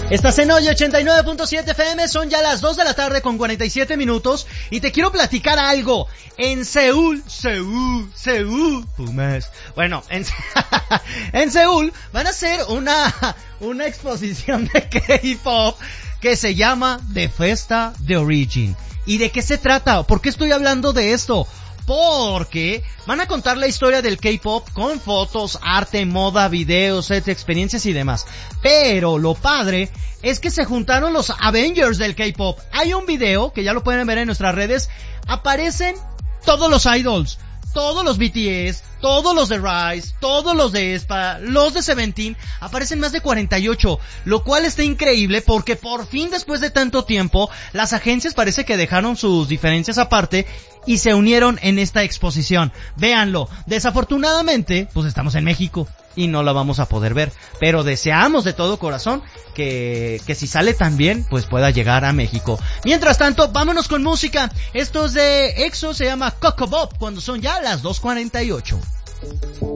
Estás en Hoy 89.7 FM, son ya las 2 de la tarde con 47 minutos y te quiero platicar algo. En Seúl, Pumas. Bueno, en Seúl van a hacer una exposición de K-pop que se llama The Festa de Origin. ¿Y de qué se trata? ¿Por qué estoy hablando de esto? Porque van a contar la historia del K-pop con fotos, arte, moda, videos, sets, experiencias y demás. Pero lo padre es que se juntaron los Avengers del K-pop. Hay un video que ya lo pueden ver en nuestras redes. Aparecen todos los idols, todos los BTS, todos los de Rise, todos los de aespa, los de Seventeen, aparecen más de 48, lo cual está increíble porque por fin después de tanto tiempo, las agencias parece que dejaron sus diferencias aparte y se unieron en esta exposición. Véanlo, desafortunadamente, pues estamos en México y no la vamos a poder ver, pero deseamos de todo corazón que si sale tan bien, pues pueda llegar a México. Mientras tanto, vámonos con música. Esto es de EXO, se llama Coco Bob, cuando son ya las 2:48.